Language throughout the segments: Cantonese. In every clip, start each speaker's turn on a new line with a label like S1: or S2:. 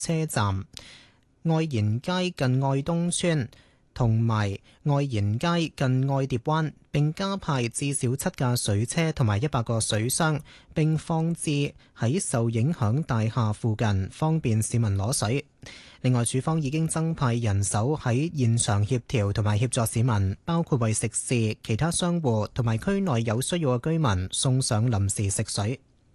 S1: 車站、愛賢街近愛東村同埋愛賢街近愛蝶灣，並加派至少7架水車同埋100個水箱，並放置喺受影響大廈附近，方便市民攞水。另外，署方已經增派人手喺現場協調同埋協助市民，包括為食肆、其他商戶同埋區內有需要嘅居民送上臨時食水。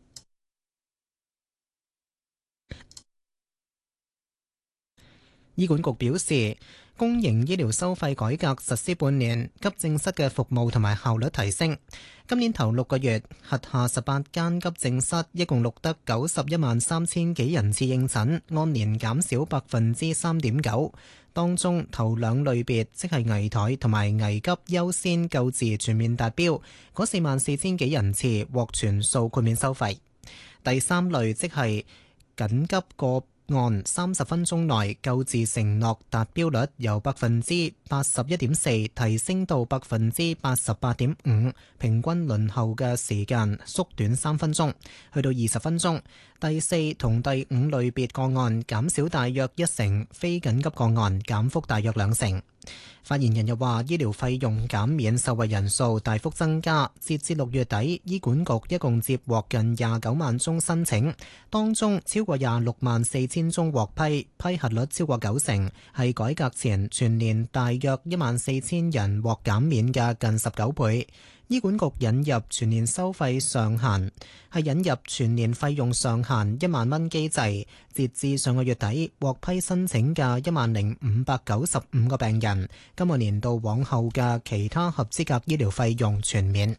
S1: 醫管局表示，公營醫療收費改革實施半年，急症室嘅服務同埋效率提升。今年頭6個月，轄下18間急症室一共錄得913000幾人次應診，按年減少3.9%。當中頭兩類別，即係危殆同埋危急優先救治全面達標，嗰44000幾人次獲全數豁免收費。第三類即係緊急個案30分鐘內救治承諾達標率由81.4%提升到88.5%，平均輪候嘅時間縮短3分鐘，去到20分鐘。第四同第五類別個案減少大約1成，非緊急個案減幅大約2成。發言人又話，醫療費用減免受惠人數大幅增加，截至6月底，醫管局一共接獲近29萬宗申請，當中超過264000宗獲批，批核率超過9成，係改革前全年大約14000人獲減免嘅近19倍。醫管局引入全年收費上限，係引入全年費用上限1萬蚊機制，截至上個月底獲批申請嘅10595個病人，今個年度往後嘅其他合資格醫療費用全免。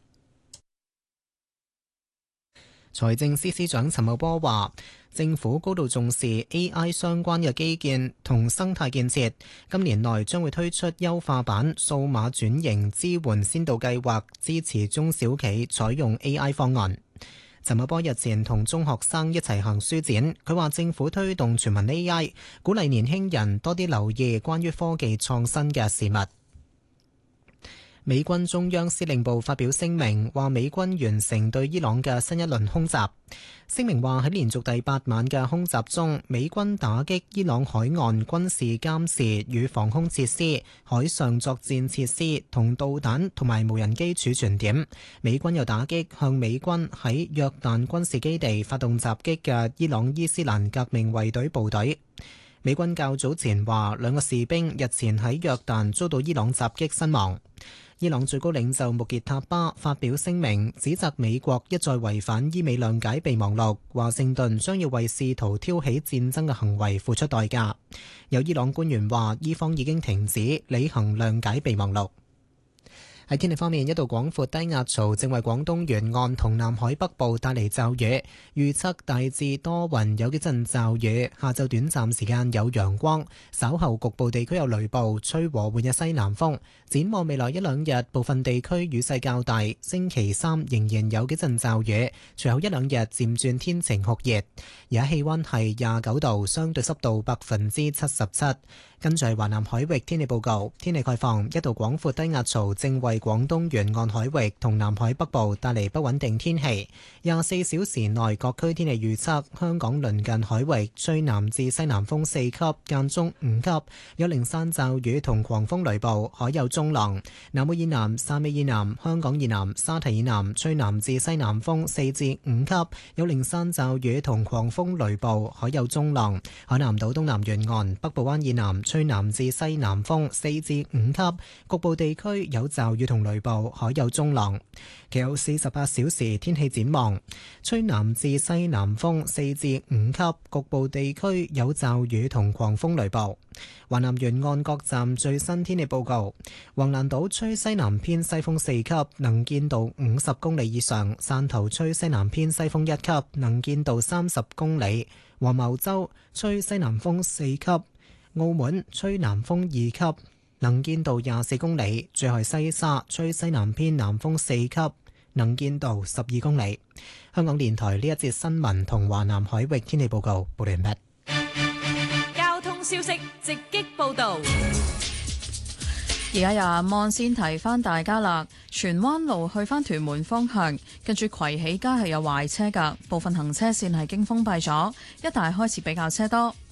S1: 財政司司長陳茂波話，政府高度重視 AI 相關嘅基建同生態建設，今年內將會推出優化版數碼轉型支援先導計劃，支持中小企採用 AI 方案。陳茂波日前同中學生一齊行書展，佢話政府推動全民 AI， 鼓勵年輕人多啲留意關於科技創新嘅事物。美軍中央司令部發表聲明，話美軍完成對伊朗嘅新一輪空襲。聲明話喺連續第8晚嘅空襲中，美軍打擊伊朗海岸軍事監視與防空設施、海上作戰設施同導彈同埋無人機儲存點。美軍又打擊向美軍喺約旦軍事基地發動襲擊嘅伊朗伊斯蘭革命衛隊部隊。美軍較早前話2個士兵日前喺約旦遭到伊朗襲擊身亡。伊朗最高領袖穆傑塔巴發表聲明，指責美國一再違反伊美諒解備忘錄，華盛頓將要為試圖挑起戰爭嘅行為付出代價。有伊朗官員話，伊方已經停止履行諒解備忘錄。喺天氣方面，一道廣闊低壓槽正為廣東沿岸同南海北部帶嚟驟雨，預測大致多雲，有幾陣驟雨。下晝短暫時間有陽光，稍後局部地區有雷暴，吹和緩嘅西南風。展望未來1-2日，部分地區雨勢較大。星期三仍然有幾陣驟雨，隨後1-2日漸轉天晴酷熱。而家氣溫係29度，相對濕度77%。跟住係華南海域天氣報告，天氣概況，一道廣闊低壓槽正為廣東沿岸海域同南海北部帶嚟不穩定天氣。24小時內各區天氣預測，香港鄰近海域吹南至西南風4級，間中5級，有零散驟雨同狂風雷暴，海有中浪。南澳以南、汕尾以南、香港以南、沙堤以南吹南至西南風4至5級，有零散驟雨同狂風雷暴，海有中浪。海南島東南沿岸、北部灣以南吹南至西南風4至5級，局部地區有驟雨同雷暴，海有中浪。其後48小時天氣展望，吹南至西南風4至5級，局部地區有驟雨同狂風雷暴。華南沿岸各站最新天氣報告：橫瀾島吹西南偏西風4級，能見度50公里以上；汕頭吹西南偏西風1級，能見度30公里；黃茅洲吹西南風4級。澳門吹南風2級，能見度24公里；最後西沙吹西南偏南風4級，能見度12公里。香港電台呢一節新聞同華南海域天氣報告報完畢。
S2: 交通消息直擊報道。
S3: 而家由阿望先提翻大家啦，荃灣路去翻屯門方向，跟住葵喜街係有壞車噶，部分行車線係經封閉咗，一帶開始比較車多。